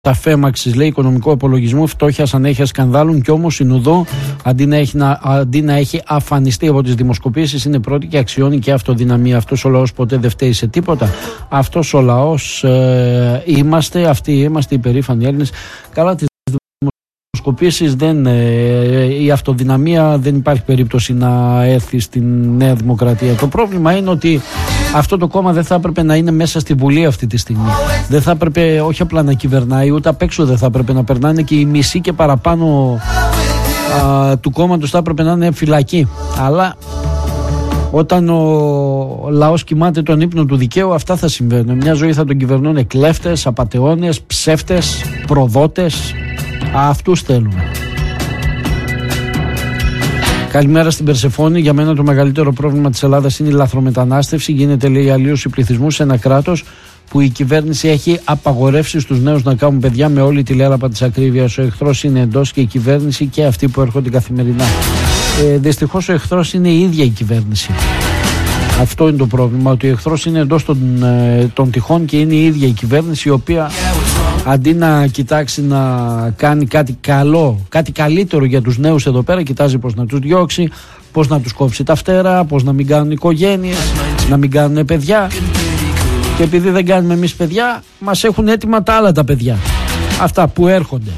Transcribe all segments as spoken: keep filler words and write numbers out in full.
αφέμαξης, λέει, οικονομικού απολογισμού, φτώχειας, ανέχειας, σκανδάλων, και όμως η Νουδό αντί να έχει, να, αντί να έχει αφανιστεί από τις δημοσκοπήσεις, είναι πρώτη και αξιώνει και αυτοδυναμία. Αυτός ο λαός ποτέ δεν φταίει σε τίποτα. Αυτός ο λαός ε, είμαστε, αυτοί είμαστε οι περήφανοι Έλληνες. Καλά, τις δημοσκοπήσεις δεν, ε, η αυτοδυναμία δεν υπάρχει περίπτωση να έρθει στην Νέα Δημοκρατία. Το πρόβλημα είναι ότι αυτό το κόμμα δεν θα έπρεπε να είναι μέσα στη Βουλή αυτή τη στιγμή. Δεν θα έπρεπε όχι απλά να κυβερνάει, ούτε απ' έξω δεν θα έπρεπε να περνάνε, και η μισή και παραπάνω α, του κόμματος θα έπρεπε να είναι φυλακή. Αλλά όταν ο λαός κοιμάται τον ύπνο του δικαίου, αυτά θα συμβαίνουν. Μια ζωή θα τον κυβερνούν κλέφτες, απατεώνες, ψεύτες, προδότες. Αυτούς θέλουμε. Καλημέρα στην Περσεφόνη. Για μένα το μεγαλύτερο πρόβλημα της Ελλάδας είναι η λαθρομετανάστευση. Γίνεται, λέει, αλλίωση πληθυσμού σε ένα κράτος που η κυβέρνηση έχει απαγορεύσει στους νέους να κάνουν παιδιά με όλη τη λέραπα της ακρίβειας. Ο εχθρός είναι εντός και η κυβέρνηση και αυτοί που έρχονται καθημερινά. Ε, δυστυχώς ο εχθρός είναι η ίδια η κυβέρνηση. Αυτό είναι το πρόβλημα, ότι ο εχθρός είναι εντός των, ε, των τυχών και είναι η ίδια η κυβέρνηση, η οποία αντί να κοιτάξει να κάνει κάτι καλό, κάτι καλύτερο για τους νέους εδώ πέρα, κοιτάζει πώς να τους διώξει, πώς να τους κόψει τα φτερά, πώς να μην κάνουν οικογένειες, να μην κάνουν παιδιά. Και επειδή δεν κάνουμε εμείς παιδιά, μας έχουν έτοιμα τα άλλα τα παιδιά, αυτά που έρχονται.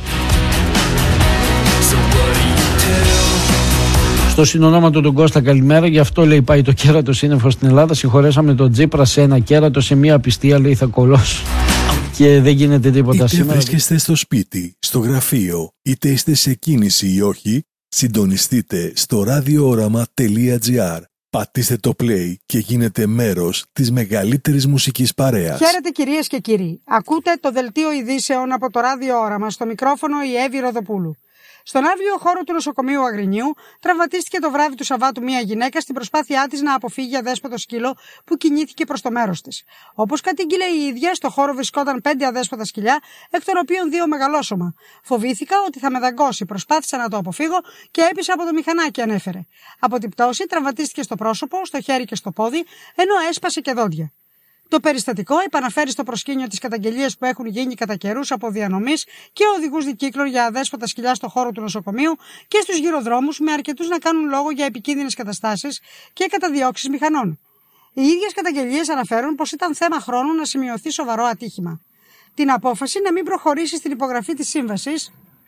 Στο συνονόματο τον Κώστα, καλημέρα. Γι' αυτό, λέει, πάει το κέρατο σύννεφο στην Ελλάδα. Συγχωρέσαμε τον Τσίπρα σε ένα κέρατο, σε μία απιστία, λέει, θα κολώσει. Και δεν γίνεται τίποτα είτε σήμερα. Είτε βρίσκεστε στο σπίτι, στο γραφείο, είτε είστε σε κίνηση ή όχι, συντονιστείτε στο ραδιόοραμα τελεία τζι άρ. Πατήστε το play και γίνετε μέρος της μεγαλύτερης μουσικής παρέας. Χαίρετε, κυρίες και κύριοι. Ακούτε το δελτίο ειδήσεων από το ραδιόοραμα. Στο μικρόφωνο η Εύη Ροδοπούλου. Στον άβγειο χώρο του νοσοκομείου Αγρινίου τραυματίστηκε το βράδυ του Σαββάτου μια γυναίκα στην προσπάθειά της να αποφύγει αδέσποτο σκύλο που κινήθηκε προς το μέρος της. Όπως κατήγγειλε η ίδια, στο χώρο βρισκόταν πέντε αδέσποτα σκυλιά, εκ των οποίων δύο μεγαλόσωμα. Φοβήθηκα ότι θα με δαγκώσει, προσπάθησα να το αποφύγω και έπεισα από το μηχανάκι, ανέφερε. Από την πτώση τραυματίστηκε στο πρόσωπο, στο χέρι και στο πόδι, ενώ έσπασε και δόντια. Το περιστατικό επαναφέρει στο προσκήνιο τις καταγγελίες που έχουν γίνει κατά καιρούς από διανομής και οδηγούς δικύκλων για αδέσποτα σκυλιά στο χώρο του νοσοκομείου και στους γυροδρόμους, με αρκετούς να κάνουν λόγο για επικίνδυνες καταστάσεις και καταδιώξεις μηχανών. Οι ίδιες καταγγελίες αναφέρουν πως ήταν θέμα χρόνου να σημειωθεί σοβαρό ατύχημα. Την απόφαση να μην προχωρήσει στην υπογραφή της σύμβασης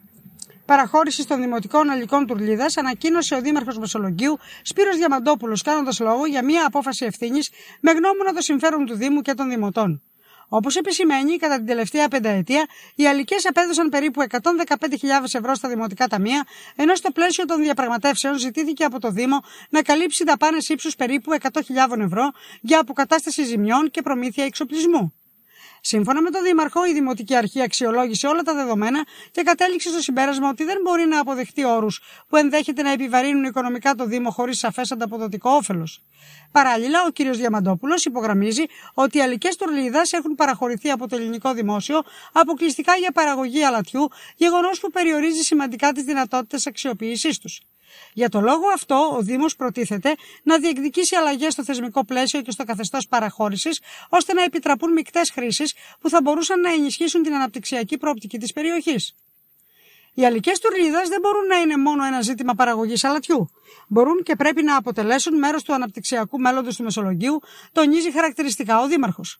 παραχώρηση των Δημοτικών Αλικών Τουρλίδας ανακοίνωσε ο Δήμαρχος Μεσολογγίου Σπύρος Διαμαντόπουλος, κάνοντας λόγο για μια απόφαση ευθύνης με γνώμονα το συμφέρον του Δήμου και των Δημοτών. Όπως επισημαίνει, κατά την τελευταία πενταετία, οι αλικές απέδωσαν περίπου εκατόν δεκαπέντε χιλιάδες ευρώ στα δημοτικά ταμεία, ενώ στο πλαίσιο των διαπραγματεύσεων ζητήθηκε από το Δήμο να καλύψει δαπάνες ύψους περίπου εκατό χιλιάδες ευρώ για αποκατάσταση ζημιών και προμήθεια εξοπλισμού. Σύμφωνα με τον Δήμαρχο, η Δημοτική Αρχή αξιολόγησε όλα τα δεδομένα και κατέληξε στο συμπέρασμα ότι δεν μπορεί να αποδεχτεί όρους που ενδέχεται να επιβαρύνουν οικονομικά το Δήμο χωρίς σαφές ανταποδοτικό όφελος. Παράλληλα, ο κ. Διαμαντόπουλος υπογραμμίζει ότι οι αλικές τουρλίδας έχουν παραχωρηθεί από το ελληνικό δημόσιο αποκλειστικά για παραγωγή αλατιού, γεγονός που περιορίζει σημαντικά τις δυνατότητες αξιοποίησής τους. Για το λόγο αυτό, ο Δήμος προτίθεται να διεκδικήσει αλλαγές στο θεσμικό πλαίσιο και στο καθεστώς παραχώρησης, ώστε να επιτραπούν μεικτές χρήσεις που θα μπορούσαν να ενισχύσουν την αναπτυξιακή προοπτική της περιοχής. Οι αλικές τουρλίδας δεν μπορούν να είναι μόνο ένα ζήτημα παραγωγής αλατιού. Μπορούν και πρέπει να αποτελέσουν μέρος του αναπτυξιακού μέλλοντος του Μεσολογγίου, τονίζει χαρακτηριστικά ο Δήμαρχος.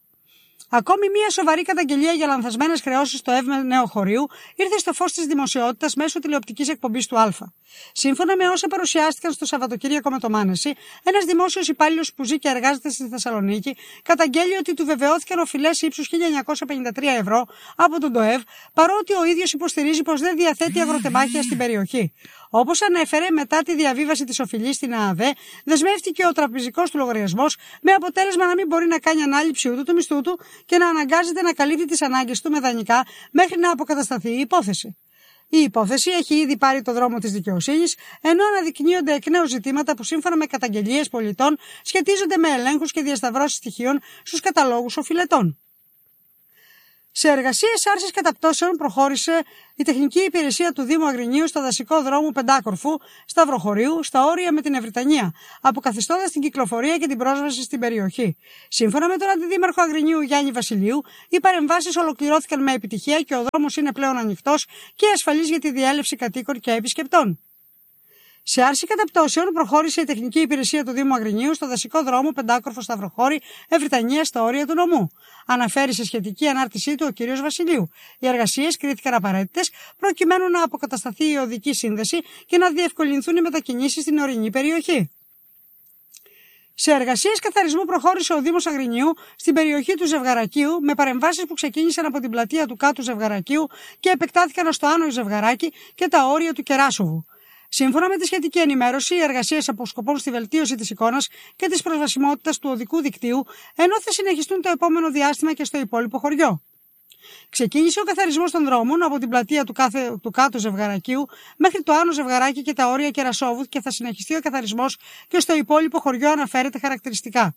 Ακόμη μια σοβαρή καταγγελία για λανθασμένες χρεώσεις στο ΕΒ Νέο Χωρίου ήρθε στο φως της δημοσιότητας μέσω τηλεοπτικής εκπομπής του Α. Σύμφωνα με όσα παρουσιάστηκαν στο Σαββατοκύριακο με το Μάνεση, ένας δημόσιος υπάλληλος που ζει και εργάζεται στη Θεσσαλονίκη καταγγέλει ότι του βεβαιώθηκαν οφειλές ύψους χίλια εννιακόσια πενήντα τρία ευρώ από τον ΤΟΕΒ, παρότι ο ίδιος υποστηρίζει πως δεν διαθέτει αγροτεμάχια στην περιοχή. Όπως ανέφερε, μετά τη διαβίβαση της οφειλής στην ΑΑΔΕ, δεσμεύτηκε ο τραπεζικός του λογαριασμός, με αποτέλεσμα να μην μπορεί να κάνει ανάληψη ούτε του μισθού του και να αναγκάζεται να καλύπτει τις ανάγκες του με δανεικά μέχρι να αποκατασταθεί η υπόθεση. Η υπόθεση έχει ήδη πάρει το δρόμο της δικαιοσύνης, ενώ αναδεικνύονται εκ νέου ζητήματα που, σύμφωνα με καταγγελίες πολιτών, σχετίζονται με ελέγχους και διασταυρώσεις στοιχείων στους καταλόγους οφειλετών. Σε εργασίες άρσης καταπτώσεων προχώρησε η τεχνική υπηρεσία του Δήμου Αγρινίου στο δασικό δρόμο Πεντάκορφου, Σταυροχωρίου, στα όρια με την Ευρυτανία, αποκαθιστώντας την κυκλοφορία και την πρόσβαση στην περιοχή. Σύμφωνα με τον Αντιδήμαρχο Αγρινίου Γιάννη Βασιλείου, οι παρεμβάσεις ολοκληρώθηκαν με επιτυχία και ο δρόμος είναι πλέον ανοιχτός και ασφαλής για τη διέλευση κατοίκων και επισκεπτών. Σε άρση καταπτώσεων προχώρησε η τεχνική υπηρεσία του Δήμου Αγρινίου στο δασικό δρόμο Πεντάκορφο Σταυροχώρη Ευρυτανία στα όρια του νομού. Αναφέρει σε σχετική ανάρτησή του ο κ. Βασιλείου. Οι εργασίες κρίθηκαν απαραίτητες προκειμένου να αποκατασταθεί η οδική σύνδεση και να διευκολυνθούν οι μετακινήσεις στην ορεινή περιοχή. Σε εργασίες καθαρισμού προχώρησε ο Δήμος Αγρινίου στην περιοχή του Ζευγαρακίου με παρεμβάσεις που ξεκίνησαν από την πλατεία του κάτω Ζευγαρακίου και επεκτάθηκαν ως το άνω Ζευγαράκι και τα όρια του Κεράσοβου. Σύμφωνα με τη σχετική ενημέρωση, οι εργασίες αποσκοπούν στη βελτίωση της εικόνας και της προσβασιμότητας του οδικού δικτύου, ενώ θα συνεχιστούν το επόμενο διάστημα και στο υπόλοιπο χωριό. Ξεκίνησε ο καθαρισμός των δρόμων από την πλατεία του, κάθε, του κάτω Ζευγαρακίου μέχρι το άνω Ζευγαράκι και τα όρια Κερασόβου και θα συνεχιστεί ο καθαρισμός και στο υπόλοιπο χωριό, αναφέρεται χαρακτηριστικά.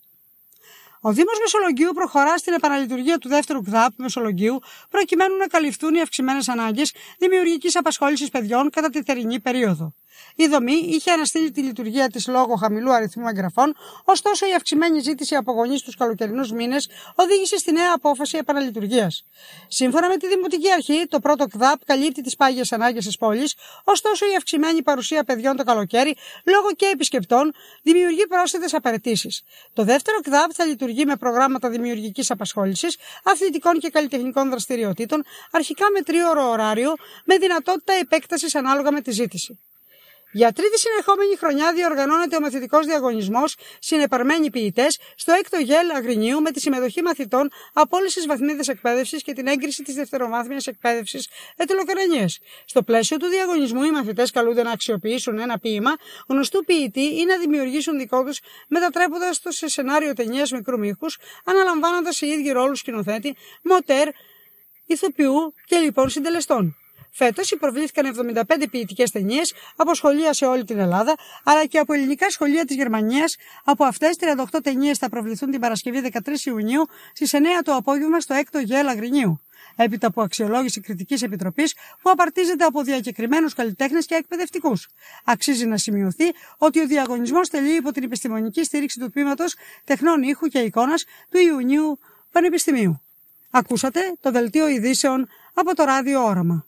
Ο Δήμος Μεσολογγίου προχωρά στην επαναλειτουργία του δεύτερου ΚΔΑΠ Μεσολογγίου προκειμένου να καλυφθούν οι αυξημένες ανάγκες δημιουργικής απασχόλησης παιδιών κατά τη θερινή περίοδο. Η δομή είχε αναστείλει τη λειτουργία της λόγω χαμηλού αριθμού εγγραφών, ωστόσο η αυξημένη ζήτηση από γονείς τους καλοκαιρινούς μήνες οδήγησε στη νέα απόφαση επαναλειτουργίας. Σύμφωνα με τη Δημοτική Αρχή, το πρώτο ΚΔΑΠ καλύπτει τις πάγιες ανάγκες της πόλης, ωστόσο η αυξημένη παρουσία παιδιών το καλοκαίρι, λόγω και επισκεπτών, δημιουργεί πρόσθετες απαιτήσεις. Το δεύτερο ΚΔΑΠ θα λειτουργεί με προγράμματα δημιουργικής απασχόλησης, αθλητικών και καλλιτεχνικών δραστηριοτήτων, αρχικά με τρίωρο ωράριο, με δυνατότητα επέκτασης ανάλογα με τη ζήτηση. Για τρίτη συνεχόμενη χρονιά διοργανώνεται ο μαθητικός διαγωνισμός Συνεπαρμένοι ποιητές στο έκτο ΓΕΛ Αγρινίου με τη συμμετοχή μαθητών από όλες τις βαθμίδες εκπαίδευσης και την έγκριση της δευτεροβάθμιας εκπαίδευσης Ετωλοκαρανίας. Στο πλαίσιο του διαγωνισμού, οι μαθητές καλούνται να αξιοποιήσουν ένα ποίημα γνωστού ποιητή ή να δημιουργήσουν δικό τους, μετατρέποντας το σε σενάριο ταινίας μικρού μήκους, αναλαμβάνοντας οι ίδιοι ρόλους σκηνοθέτη, μοτέρ, ηθοποιού και λοιπόν συντελεστών. Φέτος υποβλήθηκαν εβδομήντα πέντε ποιητικές ταινίες από σχολεία σε όλη την Ελλάδα, αλλά και από ελληνικά σχολεία της Γερμανίας. Από αυτές, τριάντα οκτώ ταινίες θα προβληθούν την Παρασκευή δεκατρείς Ιουνίου στις εννέα το απόγευμα στο έκτο ΓΕΛ Αγρινίου. Έπειτα από αξιολόγηση κριτικής επιτροπής που απαρτίζεται από διακεκριμένους καλλιτέχνες και εκπαιδευτικούς. Αξίζει να σημειωθεί ότι ο διαγωνισμός τελεί υπό την επιστημονική στήριξη του Τμήματος Τεχνών Ήχου και Εικόνας του Ιουνίου Πανεπιστημίου. Ακούσατε το δελτίο ειδήσεων από το Ράδιο Όραμα.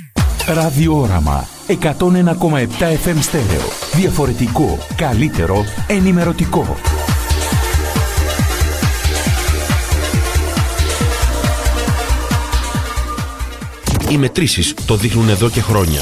Ράδιο Όραμα εκατόν ένα κόμμα επτά εφ εμ στέρεο. Διαφορετικό, καλύτερο, ενημερωτικό. Οι μετρήσεις το δείχνουν εδώ και χρόνια.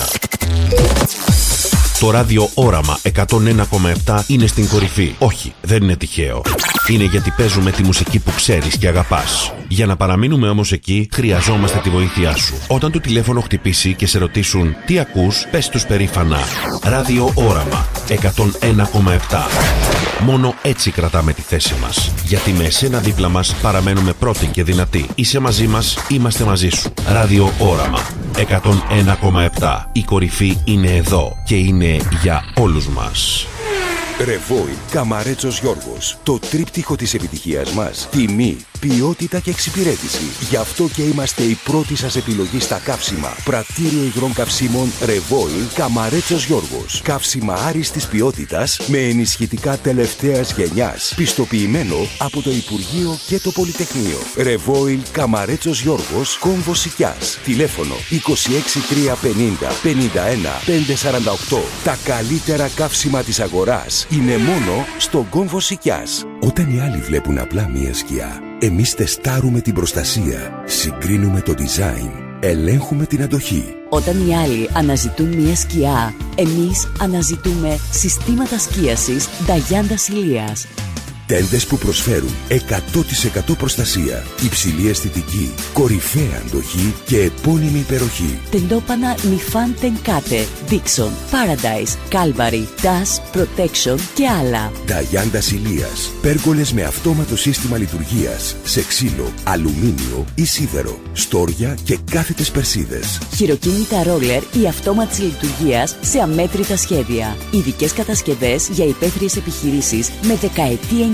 Το Ράδιο Όραμα εκατόν ένα κόμμα επτά είναι στην κορυφή. Όχι, δεν είναι τυχαίο. Είναι γιατί παίζουμε τη μουσική που ξέρεις και αγαπάς. Για να παραμείνουμε όμως εκεί, χρειαζόμαστε τη βοήθειά σου. Όταν το τηλέφωνο χτυπήσει και σε ρωτήσουν τι ακούς, πες τους περήφανα Ράδιο Όραμα εκατόν ένα κόμμα επτά. Μόνο έτσι κρατάμε τη θέση μας. Γιατί με εσένα δίπλα μας παραμένουμε πρώτοι και δυνατοί. Είσαι μαζί μας, είμαστε μαζί σου. Ράδιο Όραμα εκατόν ένα κόμμα επτά. Η κορυφή είναι εδώ και είναι για όλους μας. Ρεβόιλ Καμαρέτσος Γιώργος. Το τρίπτυχο της επιτυχίας μας. Τιμή, ποιότητα και εξυπηρέτηση. Γι' αυτό και είμαστε η πρώτη σας επιλογή στα καύσιμα. Πρατήριο υγρών καυσίμων Ρεβόιλ Καμαρέτσος Γιώργος. Καύσιμα άριστης ποιότητας με ενισχυτικά τελευταίας γενιάς. Πιστοποιημένο από το Υπουργείο και το Πολυτεχνείο. Ρεβόιλ Καμαρέτσος Γιώργος, Κόμβος Σικιάς. Τηλέφωνο είκοσι έξι τριακόσια πενήντα πενήντα ένα πεντακόσια σαράντα οκτώ. Τα καλύτερα καύσιμα της αγοράς είναι μόνο στον Κόμβο Σικιάς. Όταν οι άλλοι βλέπουν απλά μία σκιά, εμείς τεστάρουμε την προστασία, συγκρίνουμε το design, ελέγχουμε την αντοχή. Όταν οι άλλοι αναζητούν μία σκιά, εμείς αναζητούμε συστήματα σκίασης Νταγιάντα Ηλίας. Τέντες που προσφέρουν εκατό τοις εκατό προστασία, υψηλή αισθητική, κορυφαία αντοχή και επώνυμη υπεροχή. Τεντόπανα Νιφάν Τενκάτε, Dixon, Paradise, Calvary, Dash, Protection και άλλα. Νταγιάντα Ηλίας. Πέργολες με αυτόματο σύστημα λειτουργίας σε ξύλο, αλουμίνιο ή σίδερο, στόρια και κάθετες περσίδες. Χειροκίνητα ρόλερ ή αυτόματης λειτουργίας σε αμέτρητα σχέδια. Ειδικές κατασκευές για υπαίθριες επιχειρήσεις με δεκαετή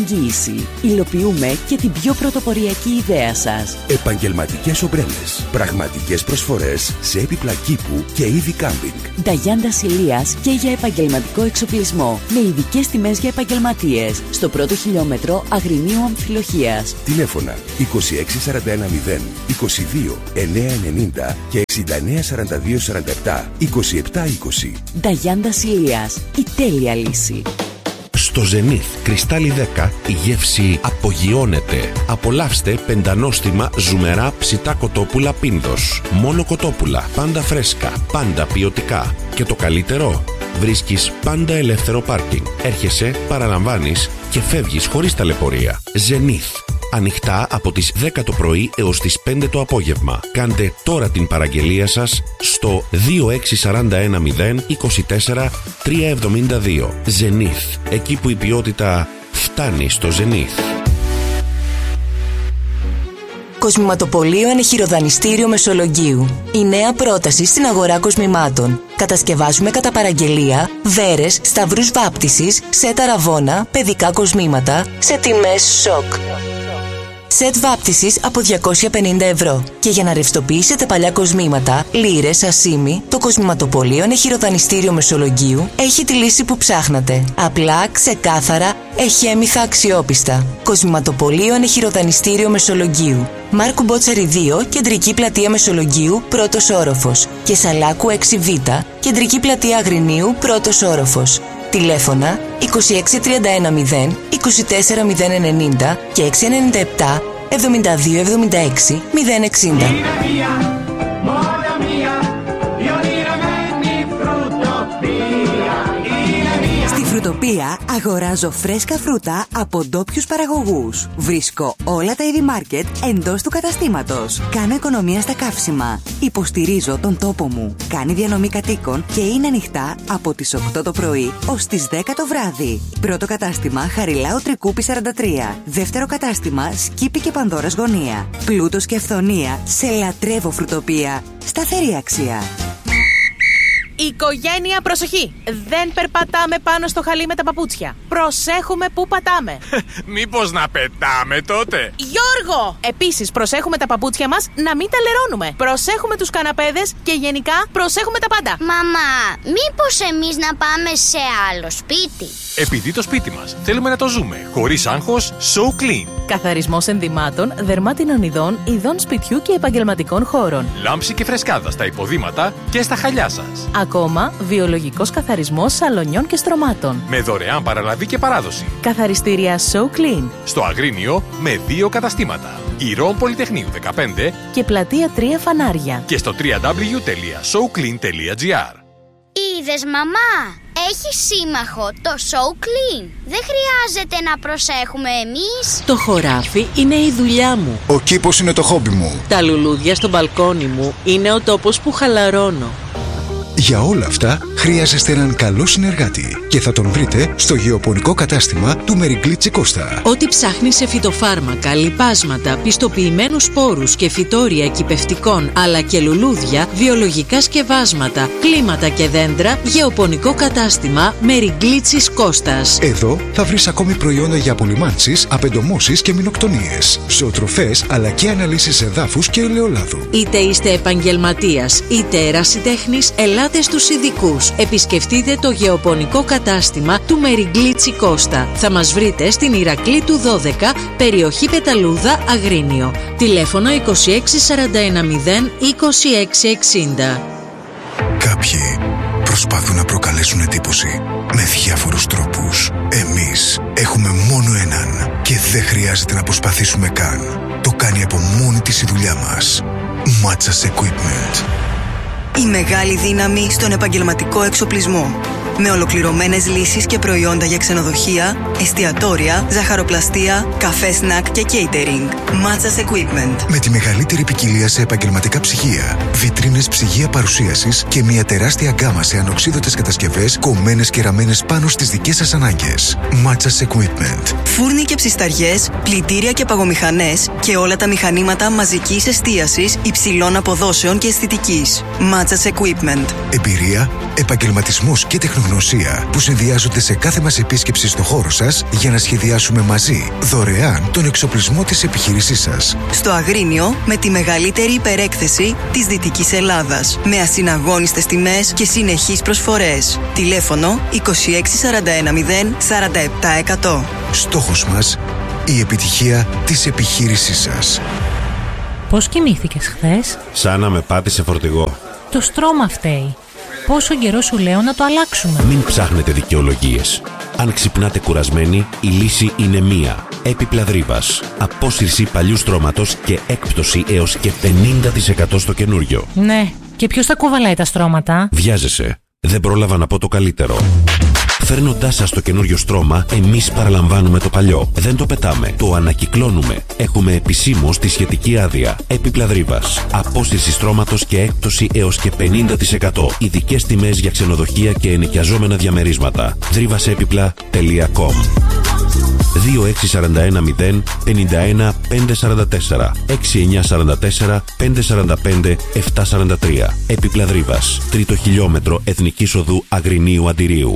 εγγύηση. Υλοποιούμε και την πιο πρωτοποριακή ιδέα σας. Επαγγελματικές ομπρέλες. Πραγματικές προσφορές σε έπιπλα κήπου και είδη κάμπινγκ. Νταγιάντα Ηλίας και για επαγγελματικό εξοπλισμό. Με ειδικές τιμές για επαγγελματίες. Στο πρώτο χιλιόμετρο Αγρινίου Αμφιλοχίας. Τηλέφωνα είκοσι έξι σαράντα ένα μηδέν είκοσι δύο εννιακόσια ενενήντα και εξήντα εννέα σαράντα δύο σαράντα επτά είκοσι επτά είκοσι. Νταγιάντα Ηλίας. Η τέλεια λύση. Στο Zenith Κρυστάλλι δέκα η γεύση απογειώνεται. Απολαύστε πεντανόστιμα ζουμερά ψητά κοτόπουλα Πίνδος. Μόνο κοτόπουλα, πάντα φρέσκα, πάντα ποιοτικά. Και το καλύτερο, βρίσκεις πάντα ελεύθερο πάρκινγκ. Έρχεσαι, παραλαμβάνεις και φεύγεις χωρίς ταλαιπωρία. Zenith. Ανοιχτά από τις δέκα το πρωί έως τις πέντε το απόγευμα. Κάντε τώρα την παραγγελία σας στο δύο έξι τέσσερα ένα μηδέν είκοσι τέσσερα τριακόσια εβδομήντα δύο. Zenith. Εκεί που η ποιότητα φτάνει στο Zenith. Κοσμηματοπωλείο Ενεχειροδανιστήριο Μεσολογγίου. Η νέα πρόταση στην αγορά κοσμημάτων. Κατασκευάζουμε κατά παραγγελία βέρες, σταυρούς βάπτισης, σετ αραβώνα, παιδικά κοσμήματα σε τιμές σοκ. Σετ βάπτισης από διακόσια πενήντα ευρώ. Και για να ρευστοποιήσετε παλιά κοσμήματα, λίρες, ασίμι, το Κοσμηματοπωλείο Ενεχειροδανιστήριο Μεσολογγίου έχει τη λύση που ψάχνατε. Απλά, ξεκάθαρα, εχέμηθα, αξιόπιστα. Κοσμηματοπωλείο Ενεχειροδανιστήριο Μεσολογγίου. Μάρκου Μπότσαρη δύο, κεντρική πλατεία Μεσολογγίου, πρώτος όροφος. Και Σαλάκου έξι β, κεντρική πλατεία Αγρινίου, πρώτος όροφος. Τηλέφωνα είκοσι έξι τριάντα ένα μηδέν είκοσι τέσσερα μηδέν ενενήντα και έξι ενενήντα επτά εβδομήντα δύο εβδομήντα έξι μηδέν εξήντα. Στη Φρουτοπία αγοράζω φρέσκα φρούτα από ντόπιους παραγωγούς. Βρίσκω όλα τα είδη μάρκετ εντός του καταστήματος. Κάνω οικονομία στα καύσιμα. Υποστηρίζω τον τόπο μου. Κάνει διανομή κατοίκων και είναι ανοιχτά από τις οκτώ το πρωί ως τις δέκα το βράδυ. Πρώτο κατάστημα Χαριλάου Τρικούπη σαράντα τρία. Δεύτερο κατάστημα Σκύπη και Πανδώρας Γωνία. Πλούτος και αυθονία σε λατρεύω Φρουτοπία. Σταθερή αξία. Οικογένεια, προσοχή! Δεν περπατάμε πάνω στο χαλί με τα παπούτσια. Προσέχουμε πού πατάμε. Μήπως να πετάμε τότε? Γιώργο! Επίσης, προσέχουμε τα παπούτσια μας να μην τα λερώνουμε. Προσέχουμε τους καναπέδες και γενικά προσέχουμε τα πάντα. Μαμά, μήπως εμείς να πάμε σε άλλο σπίτι? Επειδή το σπίτι μας θέλουμε να το ζούμε χωρίς άγχος, So Clean. Καθαρισμός ενδυμάτων, δερμάτινων ειδών, ειδών σπιτιού και επαγγελματικών χώρων. Λάμψη και φρεσκάδα στα υποδήματα και στα χαλιά σας. Ακόμα, βιολογικός καθαρισμός σαλονιών και στρωμάτων. Με δωρεάν παραλαβή και παράδοση. Καθαριστήρια So Clean. Στο Αγρίνιο με δύο καταστήματα. Ηρών Πολυτεχνείου δεκαπέντε και πλατεία τρία Φανάρια. Και στο double-u double-u double-u τελεία so clean τελεία gr. Είδες, μαμά, έχει σύμμαχο το So Clean. Δεν χρειάζεται να προσέχουμε εμείς. Το χωράφι είναι η δουλειά μου. Ο κήπος είναι το χόμπι μου. Τα λουλούδια στο μπαλκόνι μου είναι ο τόπος που χαλαρώνω. Για όλα αυτά χρειάζεστε έναν καλό συνεργάτη και θα τον βρείτε στο γεωπονικό κατάστημα του Μεριγκλίτσι Κώστα. Ό,τι ψάχνει σε φυτοφάρμακα, λιπάσματα, πιστοποιημένους σπόρους και φυτόρια κυπευτικών αλλά και λουλούδια, βιολογικά σκευάσματα, κλίματα και δέντρα, γεωπονικό κατάστημα Μεριγκλίτσι Κώστας. Εδώ θα βρεις ακόμη προϊόντα για απολυμάνσεις, απεντομώσεις και μηνοκτονίες, ζωοτροφές αλλά και αναλύσεις εδάφους και ελαιολάδου. Είτε είστε επαγγελματίας είτε ερασιτέχνης, ελάτε στους ειδικούς. Επισκεφτείτε το γεωπονικό κατάστημα του Μεριγκλίτσι Κώστα. Θα μας βρείτε στην Ηρακλήτου δώδεκα, περιοχή Πεταλούδα, Αγρίνιο. Τηλέφωνο είκοσι έξι σαράντα ένα μηδέν είκοσι έξι εξήντα. Κάποιοι προσπαθούν να προκαλέσουν εντύπωση με διάφορους τρόπους. Εμείς έχουμε μόνο έναν και δεν χρειάζεται να προσπαθήσουμε καν. Το κάνει από μόνη της η δουλειά μας. Matsas Equipment. Η μεγάλη δύναμη στον επαγγελματικό εξοπλισμό. Με ολοκληρωμένες λύσεις και προϊόντα για ξενοδοχεία, εστιατόρια, ζαχαροπλαστεία, καφέ σνακ και catering. Matsas Equipment. Με τη μεγαλύτερη ποικιλία σε επαγγελματικά ψυγεία, βιτρίνες ψυγεία ψυγεία παρουσίασης και μια τεράστια γκάμα σε ανοξίδωτες κατασκευές κομμένες και ραμμένες πάνω στις δικές σας ανάγκες. Matchas Equipment. Φούρνοι και ψισταριές, πλυντήρια και παγομηχανές και όλα τα μηχανήματα μαζικής εστίασης υψηλών αποδόσεων και αισθητικής. Matchas Equipment. Εμπειρία, επαγγελματισμός και τεχνογνωσία που συνδυάζονται σε κάθε μας επίσκεψη στο χώρο σας για να σχεδιάσουμε μαζί δωρεάν τον εξοπλισμό της επιχείρησής σας. Στο Αγρίνιο με τη μεγαλύτερη υπερέκθεση της Δυτικής Ελλάδας. Με ασυναγώνιστες τιμές και συνεχείς προσφορές. Τηλέφωνο είκοσι έξι σαράντα ένα μηδέν σαράντα επτά εκατό. Στόχος μας, η επιτυχία της επιχείρησής σας. Πώς κοιμήθηκες χθες? Σαν να με πάτησε φορτηγό. Το στρώμα φταίει. Πόσο καιρό σου λέω να το αλλάξουμε? Μην ψάχνετε δικαιολογίες. Αν ξυπνάτε κουρασμένοι, η λύση είναι μία. Έπιπλα Δρύβας. Απόσυρση παλιού στρώματος και έκπτωση έως και πενήντα τοις εκατό στο καινούριο. Ναι, και ποιος θα κουβαλάει τα στρώματα? Βιάζεσαι. Δεν πρόλαβα να πω το καλύτερο. Φέρνοντάς σας το καινούριο στρώμα, εμείς παραλαμβάνουμε το παλιό. Δεν το πετάμε, το ανακυκλώνουμε. Έχουμε επισήμως τη σχετική άδεια. Έπιπλα Δρύβας. Απόσυρση στρώματος και έκπτωση έως και πενήντα τοις εκατό. Ειδικές τιμές για ξενοδοχεία και ενοικιαζόμενα διαμερίσματα. δρύβασέπιπλα τελεία κομ. δύο έξι σαράντα ένα μηδέν πενήντα ένα πεντακόσια σαράντα τέσσερα έξι εννιά σαράντα τέσσερα πεντακόσια σαράντα πέντε επτακόσια σαράντα τρία. Έπιπλα Δρύβας. Τρίτο χιλιόμετρο Εθνικής Οδού Αγρινίου Αντιρίου.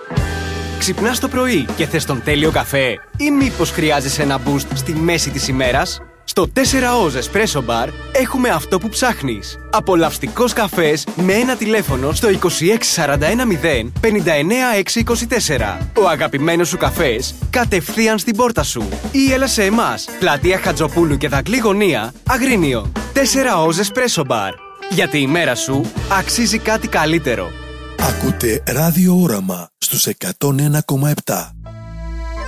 Ξυπνάς το πρωί και θες τον τέλειο καφέ ή μήπως χρειάζεσαι ένα boost στη μέση της ημέρας? Στο τέσσερα Oz Espresso Bar έχουμε αυτό που ψάχνεις. Απολαυστικός καφές με ένα τηλέφωνο στο είκοσι έξι σαράντα ένα μηδέν πενήντα εννέα έξι είκοσι τέσσερα. Ο αγαπημένος σου καφές κατευθείαν στην πόρτα σου. Ή έλα σε εμάς, πλατεία Χατζοπούλου και Δακλή Γωνία, Αγρίνιο. τέσσερα Oz Espresso Bar. Γιατί η μέρα σου αξίζει κάτι καλύτερο. Ακούτε Ράδιο Όραμα στους εκατόν ένα κόμμα επτά.